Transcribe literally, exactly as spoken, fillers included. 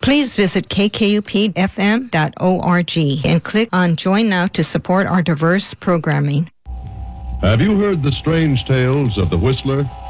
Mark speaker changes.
Speaker 1: Please visit k k u p f m dot org and click on Join Now to support our diverse programming.
Speaker 2: Have you heard the strange tales of the Whistler?